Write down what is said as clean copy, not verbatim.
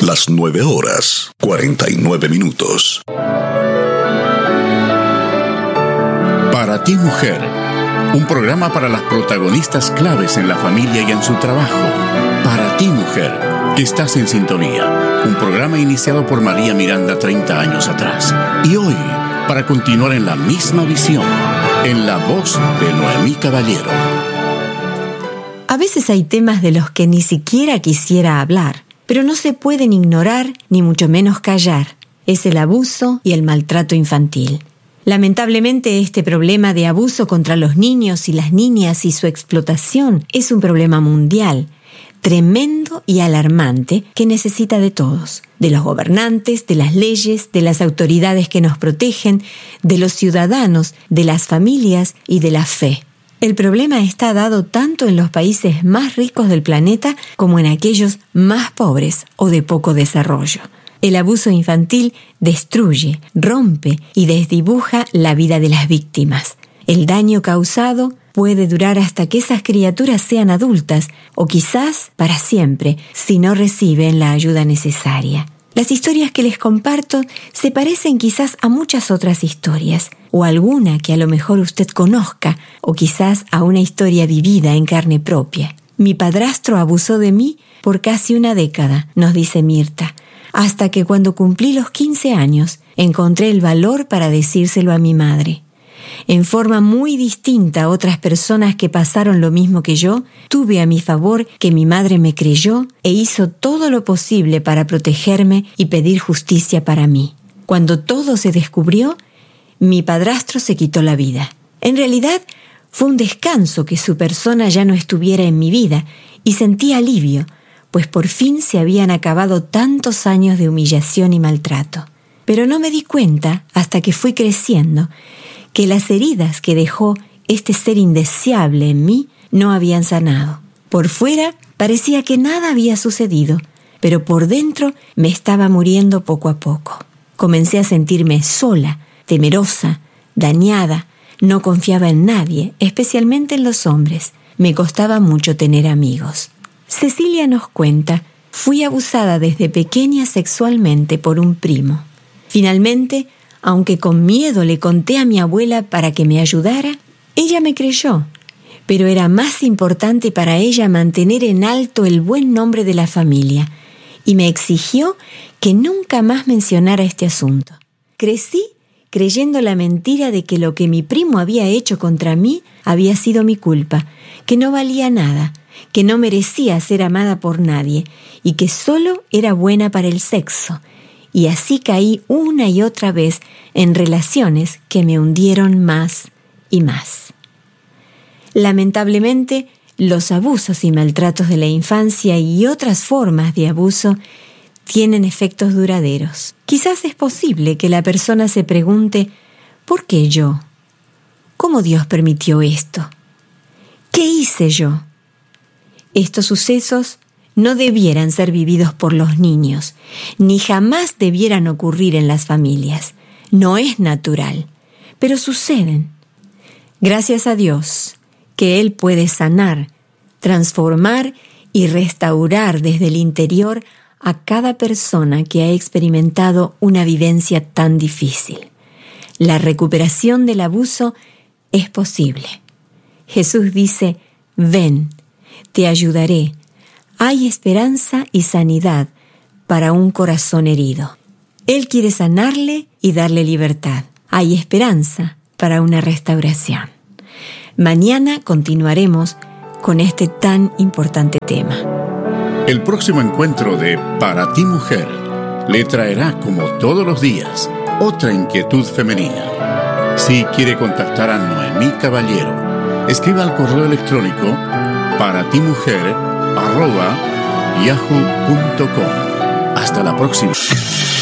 Las 9:49. Para ti, mujer, un programa para las protagonistas claves en la familia y en su trabajo. Para ti, mujer, que estás en sintonía. Un programa iniciado por María Miranda 30 años atrás. Y hoy, para continuar en la misma visión, en la voz de Noemí Caballero. A veces hay temas de los que ni siquiera quisiera hablar, pero no se pueden ignorar ni mucho menos callar. Es el abuso y el maltrato infantil. Lamentablemente, este problema de abuso contra los niños y las niñas y su explotación es un problema mundial, tremendo y alarmante, que necesita de todos, de los gobernantes, de las leyes, de las autoridades que nos protegen, de los ciudadanos, de las familias y de la fe. El problema está dado tanto en los países más ricos del planeta como en aquellos más pobres o de poco desarrollo. El abuso infantil destruye, rompe y desdibuja la vida de las víctimas. El daño causado puede durar hasta que esas criaturas sean adultas o quizás para siempre si no reciben la ayuda necesaria. Las historias que les comparto se parecen quizás a muchas otras historias, o alguna que a lo mejor usted conozca, o quizás a una historia vivida en carne propia. Mi padrastro abusó de mí por casi una década, nos dice Mirta, hasta que cuando cumplí los 15 años encontré el valor para decírselo a mi madre. En forma muy distinta a otras personas que pasaron lo mismo que yo, tuve a mi favor que mi madre me creyó e hizo todo lo posible para protegerme y pedir justicia para mí. Cuando todo se descubrió, mi padrastro se quitó la vida. En realidad, fue un descanso que su persona ya no estuviera en mi vida y sentí alivio, pues por fin se habían acabado tantos años de humillación y maltrato. Pero no me di cuenta, hasta que fui creciendo, que las heridas que dejó este ser indeseable en mí no habían sanado. Por fuera parecía que nada había sucedido, pero por dentro me estaba muriendo poco a poco. Comencé a sentirme sola, temerosa, dañada, no confiaba en nadie, especialmente en los hombres. Me costaba mucho tener amigos. Cecilia nos cuenta, fui abusada desde pequeña sexualmente por un primo. Finalmente, aunque con miedo le conté a mi abuela para que me ayudara, ella me creyó, pero era más importante para ella mantener en alto el buen nombre de la familia y me exigió que nunca más mencionara este asunto. Crecí creyendo la mentira de que lo que mi primo había hecho contra mí había sido mi culpa, que no valía nada, que no merecía ser amada por nadie y que solo era buena para el sexo. Y así caí una y otra vez en relaciones que me hundieron más y más. Lamentablemente, los abusos y maltratos de la infancia y otras formas de abuso tienen efectos duraderos. Quizás es posible que la persona se pregunte, ¿por qué yo? ¿Cómo Dios permitió esto? ¿Qué hice yo? Estos sucesos no debieran ser vividos por los niños, ni jamás debieran ocurrir en las familias. No es natural, pero suceden. Gracias a Dios, que Él puede sanar, transformar y restaurar desde el interior a cada persona que ha experimentado una vivencia tan difícil. La recuperación del abuso es posible. Jesús dice, ven, te ayudaré. Hay esperanza y sanidad para un corazón herido. Él quiere sanarle y darle libertad. Hay esperanza para una restauración. Mañana continuaremos con este tan importante tema. El próximo encuentro de Para ti, mujer, le traerá, como todos los días, otra inquietud femenina. Si quiere contactar a Noemí Caballero, escriba al correo electrónico paratimujer@yahoo.com. Hasta la próxima.